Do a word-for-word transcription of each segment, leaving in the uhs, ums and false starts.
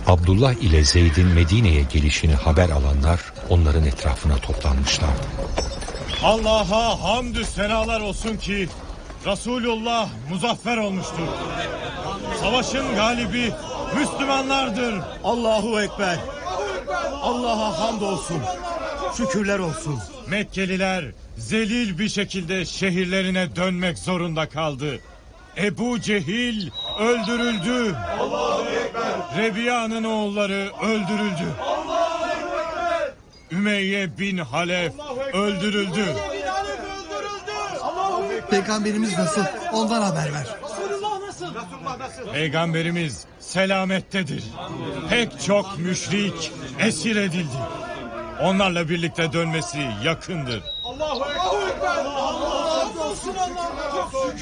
Abdullah ile Zeyd'in Medine'ye gelişini haber alanlar onların etrafına toplanmışlardı. Allah'a hamdü senalar olsun ki Resulullah muzaffer olmuştur. Savaşın galibi Müslümanlardır. Allahu Ekber. Allah'a hamdolsun. Şükürler olsun. Mekkeliler zelil bir şekilde şehirlerine dönmek zorunda kaldı. Ebu Cehil öldürüldü. Allahu Ekber. Rebiya'nın oğulları öldürüldü. Allahu Ekber. Ümeyye bin Halef öldürüldü. Peygamberimiz nasıl? Ondan haber ver. Peygamberimiz selamettedir. Pek çok müşrik esir edildi. Onlarla birlikte dönmesi yakındır. Allahu Ekber. Allah razı olsun. Allah.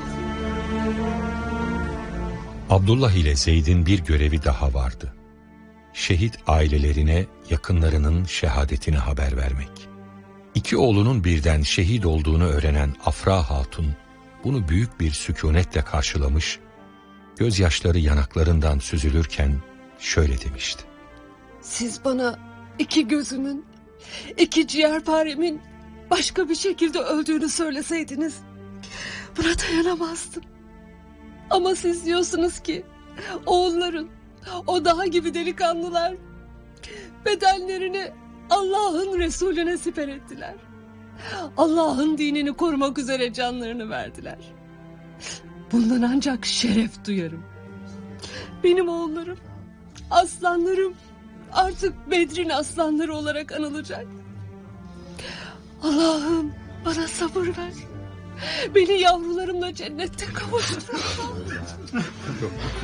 Abdullah ile Zeyd'in bir görevi daha vardı. Şehit ailelerine yakınlarının şehadetini haber vermek. İki oğlunun birden şehit olduğunu öğrenen Afra Hatun bunu büyük bir sükunetle karşılamış, gözyaşları yanaklarından süzülürken şöyle demişti. Siz bana iki gözümün, iki ciğerparemin başka bir şekilde öldüğünü söyleseydiniz buna dayanamazdım. Ama siz diyorsunuz ki oğulların, o dağ gibi delikanlılar bedenlerini Allah'ın Resulüne siper ettiler. Allah'ın dinini korumak üzere canlarını verdiler. Bundan ancak şeref duyarım. Benim oğullarım, aslanlarım artık Bedrin aslanları olarak anılacak. Allah'ım bana sabır ver. Beni yavrularımla cennette kavuştur.